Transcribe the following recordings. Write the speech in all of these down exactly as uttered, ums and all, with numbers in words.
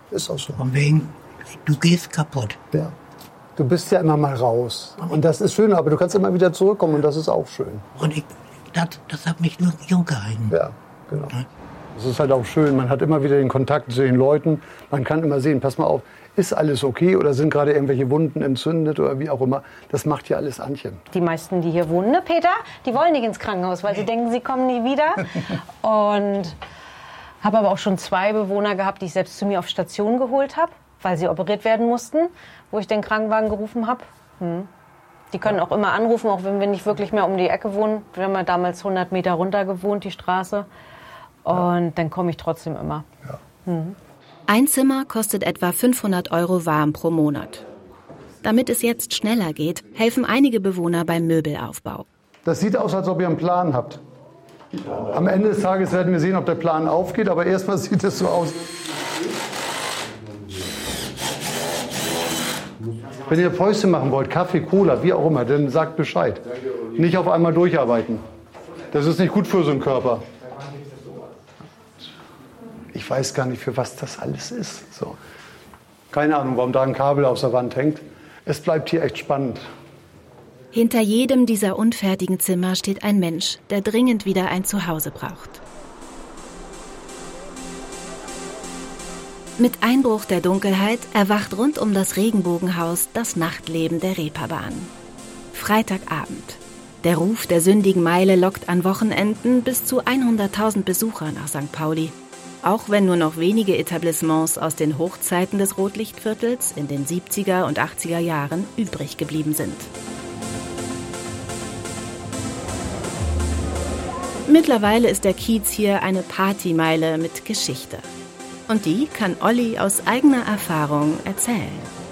Ist auch so. Von wegen, du gehst kaputt. Ja. Du bist ja immer mal raus. Und das ist schön, aber du kannst immer wieder zurückkommen und das ist auch schön. Und ich, das, das hat mich nur jung gehalten. Ja, genau. Es ist halt auch schön, man hat immer wieder den Kontakt zu den Leuten. Man kann immer sehen, pass mal auf, ist alles okay oder sind gerade irgendwelche Wunden entzündet oder wie auch immer. Das macht ja alles Antje. Die meisten, die hier wohnen, ne, Peter, die wollen nicht ins Krankenhaus, weil sie denken, sie kommen nie wieder. Und habe aber auch schon zwei Bewohner gehabt, die ich selbst zu mir auf Station geholt habe, weil sie operiert werden mussten, wo ich den Krankenwagen gerufen habe. Hm. Die können auch immer anrufen, auch wenn wir nicht wirklich mehr um die Ecke wohnen. Wir haben ja damals hundert Meter runter gewohnt, die Straße. Und ja. Dann komme ich trotzdem immer. Ja. Mhm. Ein Zimmer kostet etwa fünfhundert Euro warm pro Monat. Damit es jetzt schneller geht, helfen einige Bewohner beim Möbelaufbau. Das sieht aus, als ob ihr einen Plan habt. Am Ende des Tages werden wir sehen, ob der Plan aufgeht, aber erstmal sieht es so aus. Wenn ihr Päuschen machen wollt, Kaffee, Cola, wie auch immer, dann sagt Bescheid. Nicht auf einmal durcharbeiten. Das ist nicht gut für so einen Körper. Ich weiß gar nicht, für was das alles ist. So. Keine Ahnung, warum da ein Kabel aus der Wand hängt. Es bleibt hier echt spannend. Hinter jedem dieser unfertigen Zimmer steht ein Mensch, der dringend wieder ein Zuhause braucht. Mit Einbruch der Dunkelheit erwacht rund um das Regenbogenhaus das Nachtleben der Reeperbahn. Freitagabend. Der Ruf der sündigen Meile lockt an Wochenenden bis zu hunderttausend Besucher nach Sankt Pauli. Auch wenn nur noch wenige Etablissements aus den Hochzeiten des Rotlichtviertels in den siebziger und achtziger Jahren übrig geblieben sind. Mittlerweile ist der Kiez hier eine Partymeile mit Geschichte. Und die kann Olli aus eigener Erfahrung erzählen.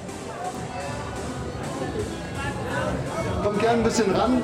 Kommt gerne ein bisschen ran.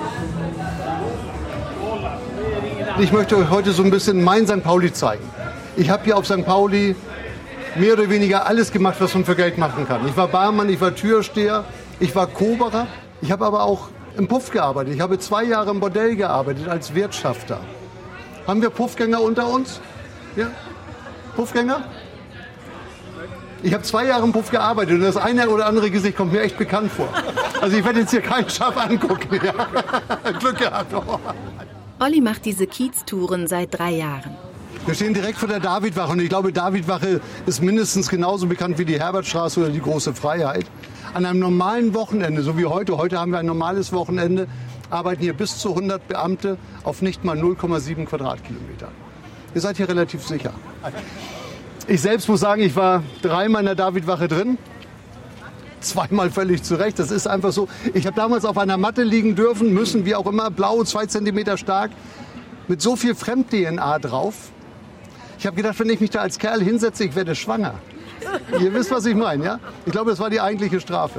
Ich möchte euch heute so ein bisschen mein Sankt Pauli zeigen. Ich habe hier auf Sankt Pauli mehr oder weniger alles gemacht, was man für Geld machen kann. Ich war Barmann, ich war Türsteher, ich war Koberer. Ich habe aber auch im Puff gearbeitet. Ich habe zwei Jahre im Bordell gearbeitet als Wirtschafter. Haben wir Puffgänger unter uns? Ja? Puffgänger? Ich habe zwei Jahre im Puff gearbeitet und das eine oder andere Gesicht kommt mir echt bekannt vor. Also ich werde jetzt hier keinen Schaf angucken. Ja. Glück gehabt. Olli macht diese Kieztouren seit drei Jahren. Wir stehen direkt vor der Davidwache und ich glaube, Davidwache ist mindestens genauso bekannt wie die Herbertstraße oder die Große Freiheit. An einem normalen Wochenende, so wie heute, heute haben wir ein normales Wochenende, arbeiten hier bis zu hundert Beamte auf nicht mal null Komma sieben Quadratkilometer. Ihr seid hier relativ sicher. Ich selbst muss sagen, ich war dreimal in der Davidwache drin. Zweimal völlig zurecht. Das ist einfach so. Ich habe damals auf einer Matte liegen dürfen, müssen, wie auch immer, blau, zwei Zentimeter stark, mit so viel Fremd-D N A drauf. Ich habe gedacht, wenn ich mich da als Kerl hinsetze, ich werde schwanger. Ihr wisst, was ich meine, ja? Ich glaube, das war die eigentliche Strafe.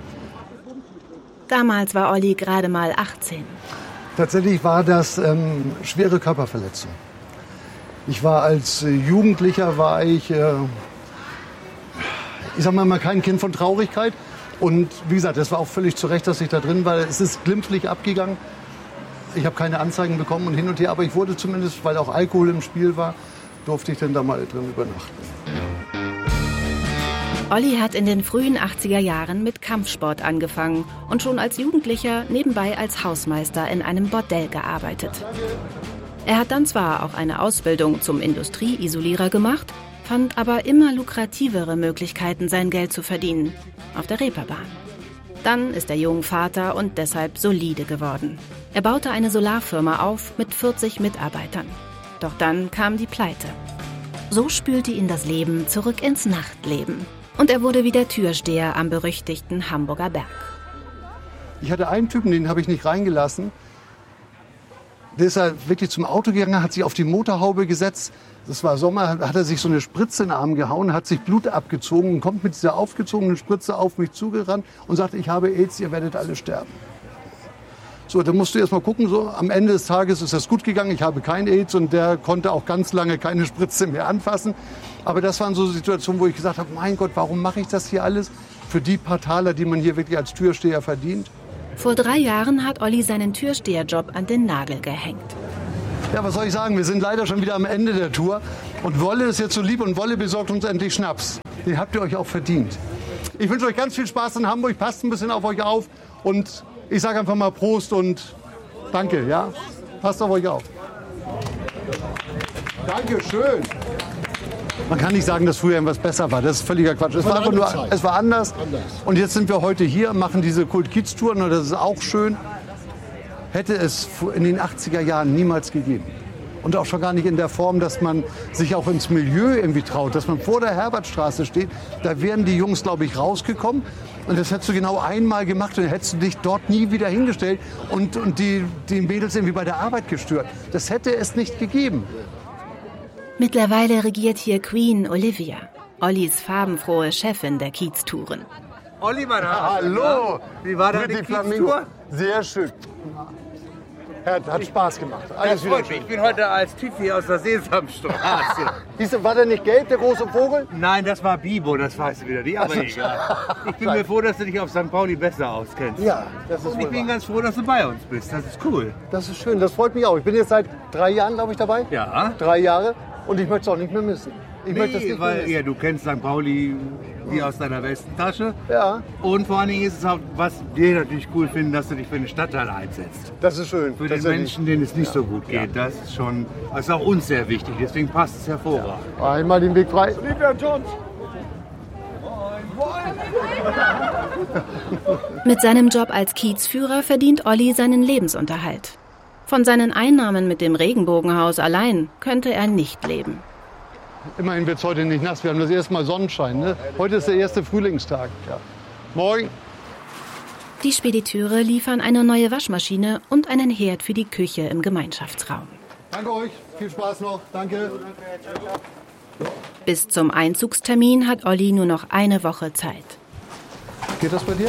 Damals war Olli gerade mal achtzehn. Tatsächlich war das ähm, schwere Körperverletzung. Ich war als äh, Jugendlicher, war ich, äh, ich sag mal, kein Kind von Traurigkeit. Und wie gesagt, es war auch völlig zu Recht, dass ich da drin war. Es ist glimpflich abgegangen. Ich habe keine Anzeigen bekommen und hin und her. Aber ich wurde zumindest, weil auch Alkohol im Spiel war, durfte ich dann da mal drin übernachten. Olli hat in den frühen achtziger Jahren mit Kampfsport angefangen und schon als Jugendlicher nebenbei als Hausmeister in einem Bordell gearbeitet. Er hat dann zwar auch eine Ausbildung zum Industrieisolierer gemacht, fand aber immer lukrativere Möglichkeiten, sein Geld zu verdienen, auf der Reeperbahn. Dann ist er jung Vater und deshalb solide geworden. Er baute eine Solarfirma auf mit vierzig Mitarbeitern. Doch dann kam die Pleite. So spülte ihn das Leben zurück ins Nachtleben. Und er wurde wieder Türsteher am berüchtigten Hamburger Berg. Ich hatte einen Typen, den habe ich nicht reingelassen. Der ist halt wirklich zum Auto gegangen, hat sich auf die Motorhaube gesetzt. Das war Sommer, hat er sich so eine Spritze in den Arm gehauen, hat sich Blut abgezogen und kommt mit dieser aufgezogenen Spritze auf mich zugerannt und sagte, ich habe AIDS, ihr werdet alle sterben. So, da musst du erst mal gucken, so am Ende des Tages ist das gut gegangen, ich habe kein AIDS und der konnte auch ganz lange keine Spritze mehr anfassen. Aber das waren so Situationen, wo ich gesagt habe, mein Gott, warum mache ich das hier alles? Für die paar Taler, die man hier wirklich als Türsteher verdient. Vor drei Jahren hat Olli seinen Türsteherjob an den Nagel gehängt. Ja, was soll ich sagen, wir sind leider schon wieder am Ende der Tour. Und Wolle ist jetzt so lieb und Wolle besorgt uns endlich Schnaps. Den habt ihr euch auch verdient. Ich wünsche euch ganz viel Spaß in Hamburg. Passt ein bisschen auf euch auf. Und ich sage einfach mal Prost und danke. Ja? Passt auf euch auf. Danke, schön. Man kann nicht sagen, dass früher irgendwas besser war. Das ist völliger Quatsch. Es war einfach nur, es war anders. Und jetzt sind wir heute hier, machen diese Kult-Kiez-Touren und das ist auch schön. Hätte es in den achtziger Jahren niemals gegeben. Und auch schon gar nicht in der Form, dass man sich auch ins Milieu irgendwie traut, dass man vor der Herbertstraße steht. Da wären die Jungs, glaube ich, rausgekommen. Und das hättest du genau einmal gemacht und hättest du dich dort nie wieder hingestellt und, und die, die Mädels irgendwie bei der Arbeit gestört. Das hätte es nicht gegeben. Mittlerweile regiert hier Queen Olivia, Ollis farbenfrohe Chefin der Kiez-Touren. Olli, mein Hallo! Wie war deine Kiez-Tour? Sehr schön. Hat, hat Spaß gemacht. Alles das freut mich. Ich bin heute als Typ hier aus der Sesamstraße. Siehst du, war der nicht gelb, der große Vogel? Nein, das war Bibo, das weißt du wieder nicht, aber egal. Ich bin mir froh, dass du dich auf Sankt Pauli besser auskennst. Ja, das ist Und ich bin wahr. ganz froh, dass du bei uns bist. Das ist cool. Das ist schön, das freut mich auch. Ich bin jetzt seit drei Jahren, glaube ich, dabei. Ja. Drei Jahre. Und ich möchte es auch nicht mehr missen. Ich nee, möchte es nicht weil mehr missen. Ja, du kennst Sankt Pauli wie aus deiner Westentasche. Ja. Und vor allen Dingen ist es auch, was wir natürlich cool finden, dass du dich für den Stadtteil einsetzt. Das ist schön. Für den Menschen, denen es nicht ja. so gut geht. Ja. Das ist schon, das ist auch uns sehr wichtig. Deswegen passt es hervorragend. Ja. Einmal den Weg frei. Olivia Jones. Mit seinem Job als Kiezführer verdient Olli seinen Lebensunterhalt. Von seinen Einnahmen mit dem Regenbogenhaus allein könnte er nicht leben. Immerhin wird es heute nicht nass. Wir haben das erste Mal Sonnenschein. Ne? Heute ist der erste Frühlingstag. Ja. Morgen. Die Spediteure liefern eine neue Waschmaschine und einen Herd für die Küche im Gemeinschaftsraum. Danke euch. Viel Spaß noch. Danke. Bis zum Einzugstermin hat Olli nur noch eine Woche Zeit. Geht das bei dir?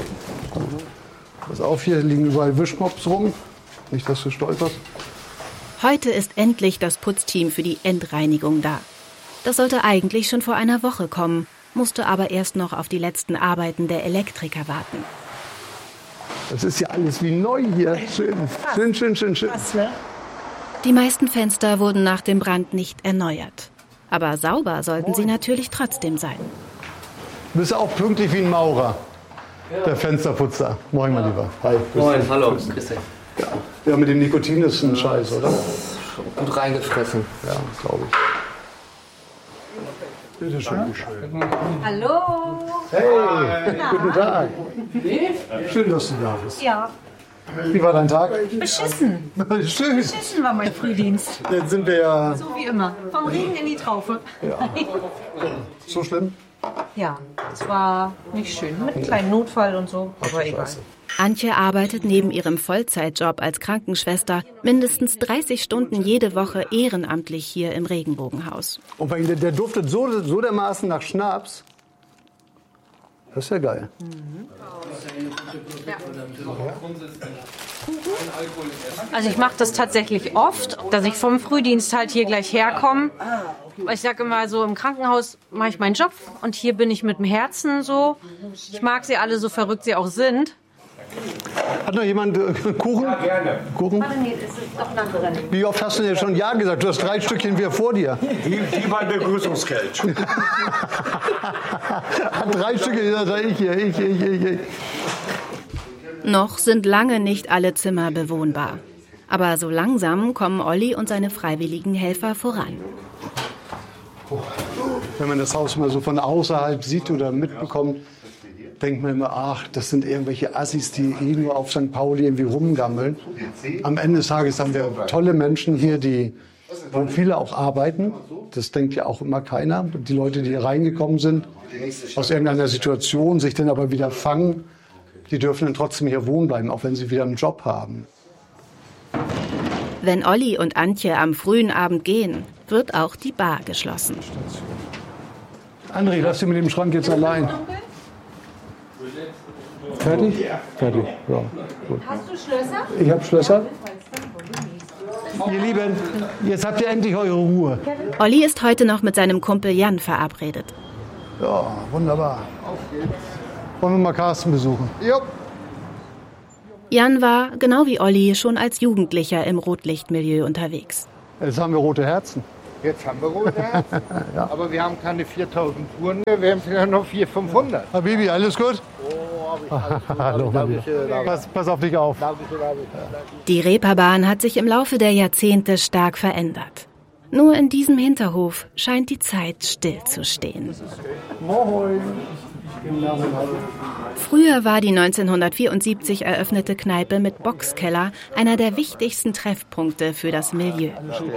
Pass auf, hier liegen überall Wischmops rum. Nicht, dass du stolperst. Heute ist endlich das Putzteam für die Endreinigung da. Das sollte eigentlich schon vor einer Woche kommen, musste aber erst noch auf die letzten Arbeiten der Elektriker warten. Das ist ja alles wie neu hier. Schön, schön, schön, schön, schön. Die meisten Fenster wurden nach dem Brand nicht erneuert. Aber sauber sollten sie natürlich trotzdem sein. Du bist auch pünktlich wie ein Maurer, der Fensterputzer. Moin, mein Lieber. Hi. Moin, hallo. Grüß dich. Ja. Ja, mit dem Nikotin ist ein Scheiß, oder? Gut reingefressen. Ja, glaube ich. Bitte schön. Hallo. Hey, guten Tag. Schön, dass du da bist. Ja. Wie war dein Tag? Beschissen. Schön. Beschissen war mein Frühdienst. Jetzt sind wir ja... So wie immer. Vom Regen in die Traufe. Ja. So schlimm? Ja, es war nicht schön. Mit einem kleinen Notfall und so, aber egal. Antje arbeitet neben ihrem Vollzeitjob als Krankenschwester mindestens dreißig Stunden jede Woche ehrenamtlich hier im Regenbogenhaus. Und der, der duftet so, so dermaßen nach Schnaps. Das ist ja geil. Mhm. Ja. Also ich mache das tatsächlich oft, dass ich vom Frühdienst halt hier gleich herkomme. Ich sage immer so, im Krankenhaus mache ich meinen Job und hier bin ich mit dem Herzen so. Ich mag sie alle, so verrückt sie auch sind. Hat noch jemand äh, Kuchen? Ja, gerne. Kuchen? Warte, nee, das ist doch ein anderer. Wie oft hast du denn schon Ja gesagt? Du hast drei Stückchen wieder vor dir. Wie, wie beim Begrüßungsgeld. Hat drei Stückchen, da sag ich hier, ich, ich, ich, ich. Noch sind lange nicht alle Zimmer bewohnbar. Aber so langsam kommen Olli und seine freiwilligen Helfer voran. Wenn man das Haus mal so von außerhalb sieht oder mitbekommt, denkt man immer, ach, das sind irgendwelche Assis, die eh nur auf Sankt Pauli irgendwie rumgammeln. Am Ende des Tages haben wir tolle Menschen hier, die, wo viele auch arbeiten. Das denkt ja auch immer keiner. Die Leute, die hier reingekommen sind, aus irgendeiner Situation, sich dann aber wieder fangen, die dürfen dann trotzdem hier wohnen bleiben, auch wenn sie wieder einen Job haben. Wenn Olli und Antje am frühen Abend gehen, wird auch die Bar geschlossen. André, lass dich mit dem Schrank jetzt allein. Fertig? Fertig, ja. Gut. Hast du Schlösser? Ich habe Schlösser. Ihr Lieben, jetzt habt ihr endlich eure Ruhe. Olli ist heute noch mit seinem Kumpel Jan verabredet. Ja, wunderbar. Wollen wir mal Carsten besuchen? Ja. Jan war, genau wie Olli, schon als Jugendlicher im Rotlichtmilieu unterwegs. Jetzt haben wir rote Herzen. Jetzt haben wir rote Herzen. Ja. Aber wir haben keine viertausend Touren mehr, wir haben ja noch vierhundert, fünfhundert. Habibi, alles gut? Oh, hab ich alles gut. Hallo, Dankeschön. Pass, pass auf dich auf. Dankeschön, Dankeschön. Die Reeperbahn hat sich im Laufe der Jahrzehnte stark verändert. Nur in diesem Hinterhof scheint die Zeit stillzustehen. Moin. Früher war die neunzehnhundertvierundsiebzig eröffnete Kneipe mit Boxkeller einer der wichtigsten Treffpunkte für das Milieu.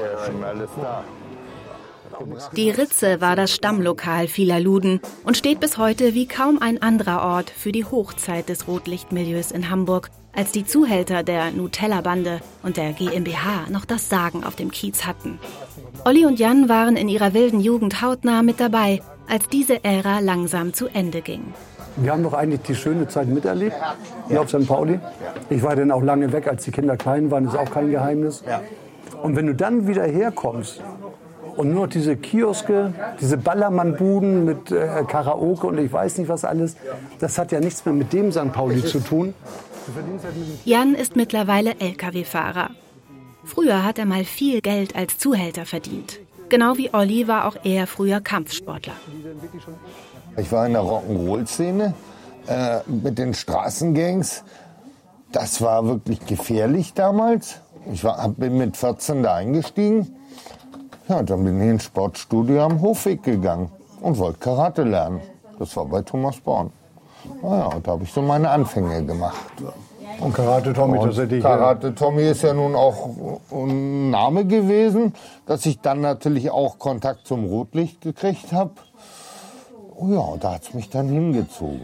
Die Ritze war das Stammlokal vieler Luden und steht bis heute wie kaum ein anderer Ort für die Hochzeit des Rotlichtmilieus in Hamburg, als die Zuhälter der Nutella-Bande und der GmbH noch das Sagen auf dem Kiez hatten. Olli und Jan waren in ihrer wilden Jugend hautnah mit dabei, als diese Ära langsam zu Ende ging. Wir haben doch eigentlich die schöne Zeit miterlebt, hier auf Sankt Pauli. Ich war dann auch lange weg, als die Kinder klein waren, ist auch kein Geheimnis. Und wenn du dann wieder herkommst und nur diese Kioske, diese Ballermann-Buden mit äh, Karaoke und ich weiß nicht was alles, das hat ja nichts mehr mit dem Sankt Pauli zu tun. Jan ist mittlerweile L K W-Fahrer. Früher hat er mal viel Geld als Zuhälter verdient. Genau wie Olli war auch er früher Kampfsportler. Ich war in der Rock'n'Roll-Szene äh, mit den Straßengangs. Das war wirklich gefährlich damals. Ich war, bin mit vierzehn da eingestiegen. Ja, dann bin ich ins Sportstudio am Hofweg gegangen und wollte Karate lernen. Das war bei Thomas Born. Naja, und da habe ich so meine Anfänge gemacht. Und Karate Tommy tatsächlich. Karate Tommy ist ja nun auch ein Name gewesen, dass ich dann natürlich auch Kontakt zum Rotlicht gekriegt habe. Ja, da hat es mich dann hingezogen.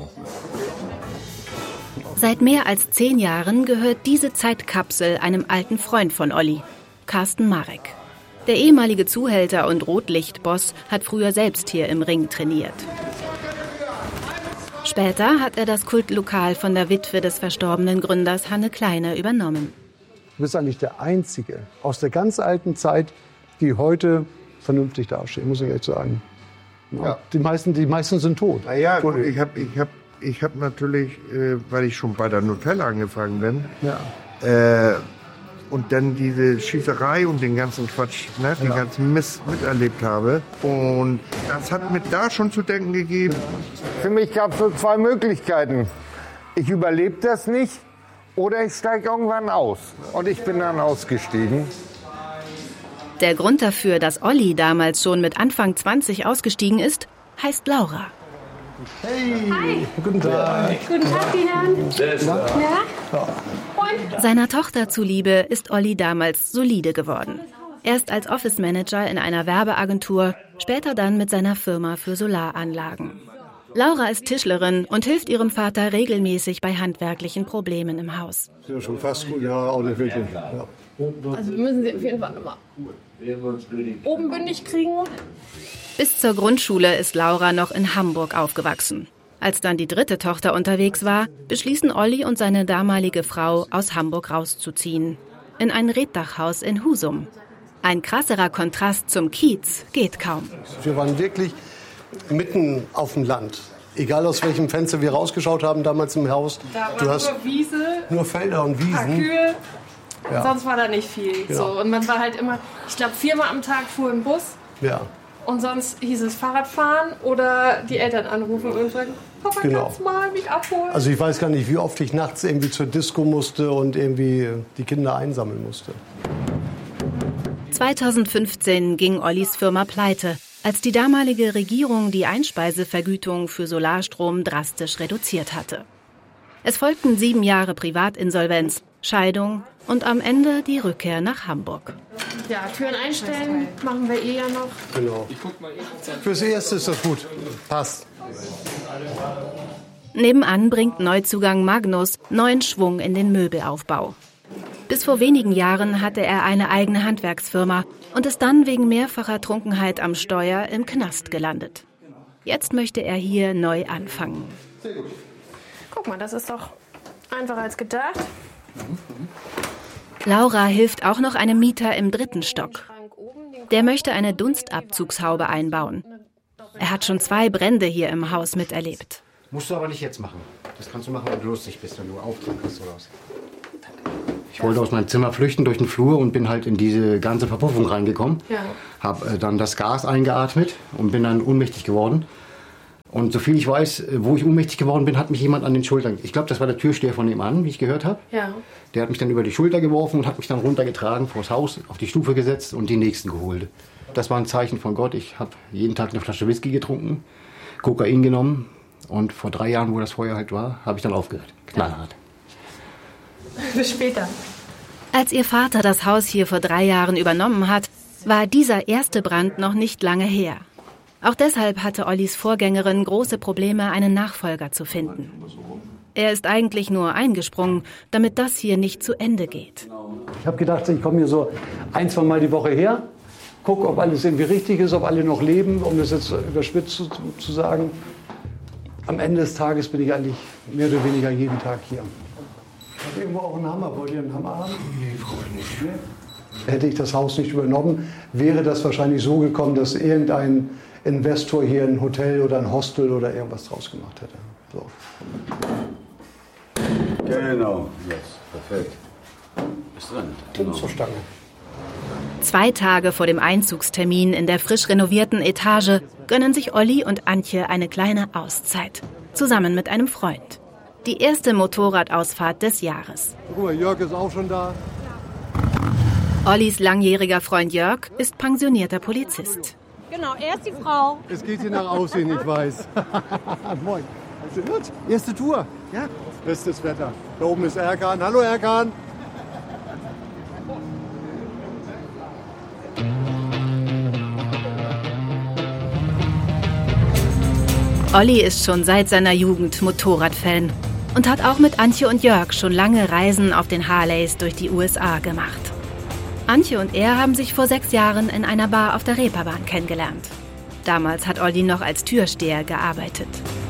Seit mehr als zehn Jahren gehört diese Zeitkapsel einem alten Freund von Olli, Carsten Marek. Der ehemalige Zuhälter und Rotlichtboss hat früher selbst hier im Ring trainiert. Später hat er das Kultlokal von der Witwe des verstorbenen Gründers Hanne Kleine übernommen. Du bist eigentlich der Einzige aus der ganz alten Zeit, die heute vernünftig dastehen, muss ich echt sagen. Ja. Die meisten, die meisten sind tot. Na ja, gut, ich habe ich hab, ich hab natürlich, äh, weil ich schon bei der Nutella angefangen bin, ja. äh, und dann diese Schießerei und den ganzen Quatsch, ne, den ja. ganzen Mist miterlebt habe. Und das hat mir da schon zu denken gegeben. Für mich gab es so zwei Möglichkeiten. Ich überlebe das nicht oder ich steige irgendwann aus. Und ich bin dann ausgestiegen. Der Grund dafür, dass Olli damals schon mit Anfang zwanzig ausgestiegen ist, heißt Laura. Hey, Hi. Guten Tag. Guten Tag, die Herren. Ja? Ja. Und? Seiner Tochter zuliebe ist Olli damals solide geworden. Erst als Office Manager in einer Werbeagentur, später dann mit seiner Firma für Solaranlagen. Laura ist Tischlerin und hilft ihrem Vater regelmäßig bei handwerklichen Problemen im Haus. Ja, schon fast gut, ja, auch nicht wirklich. Ja. Also wir müssen sie auf jeden Fall immer oben bündig kriegen. Bis zur Grundschule ist Laura noch in Hamburg aufgewachsen. Als dann die dritte Tochter unterwegs war, beschließen Olli und seine damalige Frau, aus Hamburg rauszuziehen. In ein Reetdachhaus in Husum. Ein krasserer Kontrast zum Kiez geht kaum. Wir waren wirklich mitten auf dem Land. Egal aus welchem Fenster wir rausgeschaut haben damals im Haus. Da du war hast nur Wiese, nur Felder und Wiesen. paar Kühe. Ja. Sonst war da nicht viel. Genau. So. Und man war halt immer, ich glaube, viermal am Tag fuhr ein Bus. Ja. Und sonst hieß es Fahrradfahren oder die Eltern anrufen und sagen, Papa, Genau. kannst du mal mich abholen? Also ich weiß gar nicht, wie oft ich nachts irgendwie zur Disco musste und irgendwie die Kinder einsammeln musste. zweitausendfünfzehn ging Ollis Firma pleite, als die damalige Regierung die Einspeisevergütung für Solarstrom drastisch reduziert hatte. Es folgten sieben Jahre Privatinsolvenz, Scheidung und am Ende die Rückkehr nach Hamburg. Ja, Türen einstellen machen wir eh ja noch. Genau. Fürs Erste ist das gut. Passt. Nebenan bringt Neuzugang Magnus neuen Schwung in den Möbelaufbau. Bis vor wenigen Jahren hatte er eine eigene Handwerksfirma und ist dann wegen mehrfacher Trunkenheit am Steuer im Knast gelandet. Jetzt möchte er hier neu anfangen. Guck mal, das ist doch einfacher als gedacht. Laura hilft auch noch einem Mieter im dritten Stock. Der möchte eine Dunstabzugshaube einbauen. Er hat schon zwei Brände hier im Haus miterlebt. Musst du aber nicht jetzt machen. Das kannst du machen, wenn du lustig bist, wenn du Auftrag hast oder was. Ich wollte aus meinem Zimmer flüchten durch den Flur und bin halt in diese ganze Verpuffung reingekommen. Ja. Habe äh, dann das Gas eingeatmet und bin dann ohnmächtig geworden. Und soviel ich weiß, wo ich ohnmächtig geworden bin, hat mich jemand an den Schultern... Ich glaube, das war der Türsteher von nebenan, wie ich gehört habe. Ja. Der hat mich dann über die Schulter geworfen und hat mich dann runtergetragen vors Haus, auf die Stufe gesetzt und die Nächsten geholt. Das war ein Zeichen von Gott. Ich habe jeden Tag eine Flasche Whisky getrunken, Kokain genommen. Und vor drei Jahren, wo das Feuer halt war, habe ich dann aufgehört. Knallhart. Bis später. Als ihr Vater das Haus hier vor drei Jahren übernommen hat, war dieser erste Brand noch nicht lange her. Auch deshalb hatte Ollis Vorgängerin große Probleme, einen Nachfolger zu finden. Er ist eigentlich nur eingesprungen, damit das hier nicht zu Ende geht. Ich habe gedacht, ich komme hier so ein, zwei Mal die Woche her, gucke, ob alles irgendwie richtig ist, ob alle noch leben, um das jetzt überspitzt zu, zu sagen. Am Ende des Tages bin ich eigentlich mehr oder weniger jeden Tag hier. Ich habe irgendwo auch einen Hammer. Wollt ihr einen Hammer haben? Nee, brauche ich nicht. Nee. Hätte ich das Haus nicht übernommen, wäre das wahrscheinlich so gekommen, dass irgendein Investor hier ein Hotel oder ein Hostel oder irgendwas draus gemacht hätte. So. Genau, yes, perfekt. Ist drin. Genau. Zur Stange. Zwei Tage vor dem Einzugstermin in der frisch renovierten Etage gönnen sich Olli und Antje eine kleine Auszeit. Zusammen mit einem Freund. Die erste Motorradausfahrt des Jahres. Guck mal, Jörg ist auch schon da. Ollis langjähriger Freund Jörg ist pensionierter Polizist. Genau, er ist die Frau. Es geht hier nach Aussehen, ich weiß. Moin. Erste Tour. Ja. Bestes Wetter. Da oben ist Erkan. Hallo Erkan. Olli ist schon seit seiner Jugend Motorradfan und hat auch mit Antje und Jörg schon lange Reisen auf den Harleys durch die U S A gemacht. Antje und er haben sich vor sechs Jahren in einer Bar auf der Reeperbahn kennengelernt. Damals hat Olli noch als Türsteher gearbeitet.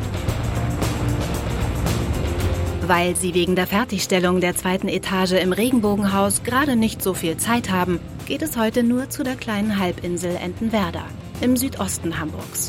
Weil sie wegen der Fertigstellung der zweiten Etage im Regenbogenhaus gerade nicht so viel Zeit haben, geht es heute nur zu der kleinen Halbinsel Entenwerder im Südosten Hamburgs.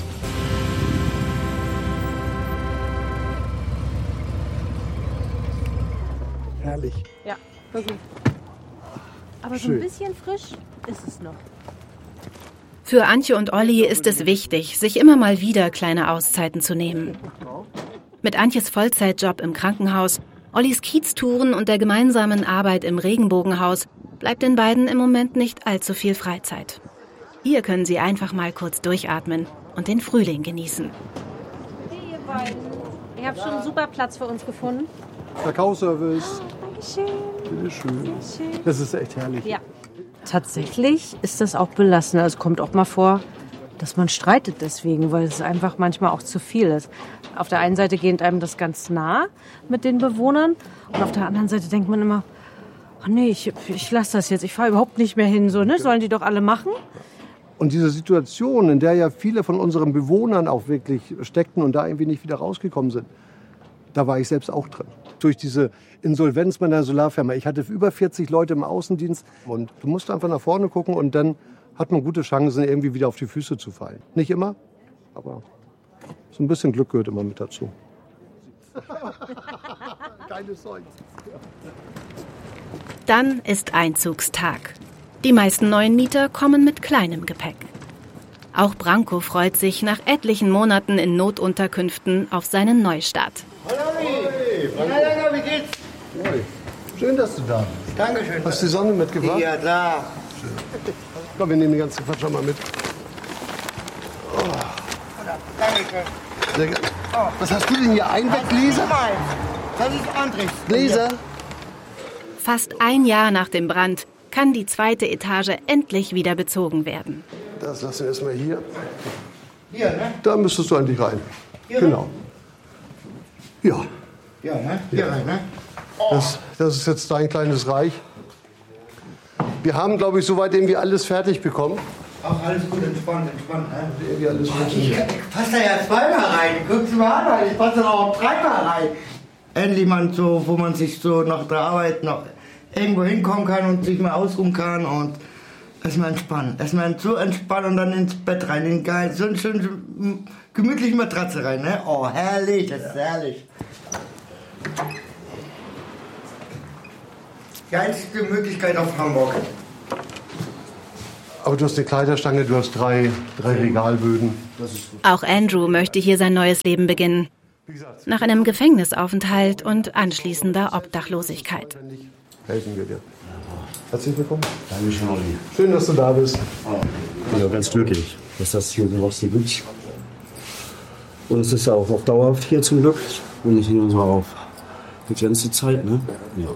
Herrlich. Ja, wirklich. Aber so Schön. ein bisschen frisch ist es noch. Für Antje und Olli ist es wichtig, sich immer mal wieder kleine Auszeiten zu nehmen. Mit Antjes Vollzeitjob im Krankenhaus, Ollis Kieztouren und der gemeinsamen Arbeit im Regenbogenhaus bleibt den beiden im Moment nicht allzu viel Freizeit. Hier können sie einfach mal kurz durchatmen und den Frühling genießen. Hey, ihr beiden. Ihr habt schon einen super Platz für uns gefunden. Kakaoservice. Oh, Dankeschön. Bitteschön. Sehr schön. Das ist echt herrlich. Ja. Tatsächlich ist das auch belastend. Also es kommt auch mal vor, dass man streitet deswegen, weil es einfach manchmal auch zu viel ist. Auf der einen Seite geht einem das ganz nah mit den Bewohnern und auf der anderen Seite denkt man immer, ach nee, ich, ich lasse das jetzt, ich fahre überhaupt nicht mehr hin, so, ne? Sollen die doch alle machen. Und diese Situation, in der ja viele von unseren Bewohnern auch wirklich steckten und da irgendwie nicht wieder rausgekommen sind, da war ich selbst auch drin. Durch diese Insolvenz meiner Solarfirma. Ich hatte über vierzig Leute im Außendienst und du musst einfach nach vorne gucken und dann hat man gute Chancen, irgendwie wieder auf die Füße zu fallen. Nicht immer, aber so ein bisschen Glück gehört immer mit dazu. Keine Sorge. Dann ist Einzugstag. Die meisten neuen Mieter kommen mit kleinem Gepäck. Auch Branko freut sich nach etlichen Monaten in Notunterkünften auf seinen Neustart. Hallo, hey, Branko. Wie geht's? Hey. Schön, dass du da bist. Dankeschön. Hast du die Sonne mitgebracht? Ja, klar. Schön. Komm, wir nehmen den ganzen Quatsch schon mal mit. Oh. Dankeschön. Sehr gerne. Was hast du denn hier? Einweggläser? Das ist Andres. Gläser? Fast ein Jahr nach dem Brand kann die zweite Etage endlich wieder bezogen werden. Das lassen wir erstmal hier. Hier, ne? Da müsstest du eigentlich rein. Hier Genau. Ja. Ja, ne? Hier Ja. rein, ne? Das, das ist jetzt dein kleines Reich. Wir haben, glaube ich, soweit irgendwie alles fertig bekommen. Auch alles gut, entspannt, entspannt, ne? Irgendwie alles Ich, ich passe da ja zweimal rein. Guckst du mal an, ich passe da auch dreimal rein. Endlich mal so, wo man sich so nach der Arbeit noch irgendwo hinkommen kann und sich mal ausruhen kann und erstmal entspannen. Erstmal so entspannen und dann ins Bett rein, in geil, so eine schöne gemütliche Matratze rein, ne? Oh, herrlich, das ist herrlich. Die einzige Möglichkeit auf Hamburg. Aber du hast eine Kleiderstange, du hast drei, drei Regalböden. Auch Andrew möchte hier sein neues Leben beginnen. Nach einem Gefängnisaufenthalt und anschließender Obdachlosigkeit. Helfen wir dir. Herzlich willkommen. Dankeschön, Olli. Schön, dass du da bist. Ich bin ja ganz glücklich, dass das hier so was gibt. Und es ist ja auch noch dauerhaft hier zum Glück und nicht nur so auf begrenzte Zeit, ne? Ja.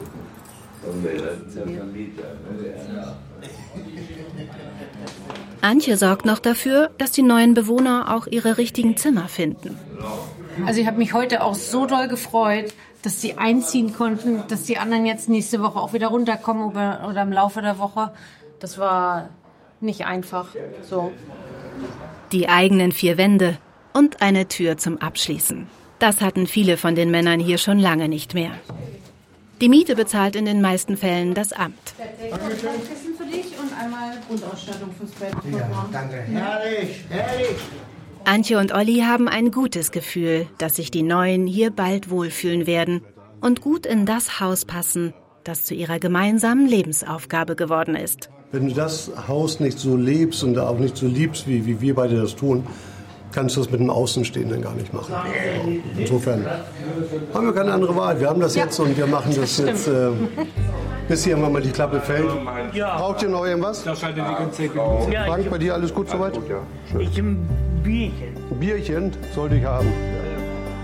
Antje sorgt noch dafür, dass die neuen Bewohner auch ihre richtigen Zimmer finden. Also ich habe mich heute auch so doll gefreut, dass sie einziehen konnten, dass die anderen jetzt nächste Woche auch wieder runterkommen oder, oder im Laufe der Woche. Das war nicht einfach so. Die eigenen vier Wände und eine Tür zum Abschließen. Das hatten viele von den Männern hier schon lange nicht mehr. Die Miete bezahlt in den meisten Fällen das Amt. Kissen für dich und einmal Grundausstattung fürs Bett. Ja, danke. Herrlich, herrlich. Antje und Olli haben ein gutes Gefühl, dass sich die Neuen hier bald wohlfühlen werden und gut in das Haus passen, das zu ihrer gemeinsamen Lebensaufgabe geworden ist. Wenn du das Haus nicht so lebst und auch nicht so liebst, wie, wie wir beide das tun, kannst du das mit einem Außenstehenden gar nicht machen. Insofern haben wir keine andere Wahl. Wir haben das jetzt und wir machen das jetzt, äh, bis hier irgendwann mal die Klappe fällt. Braucht ihr noch irgendwas? Frank, bei dir alles gut soweit? Ich ein Bierchen. Bierchen sollte ich haben.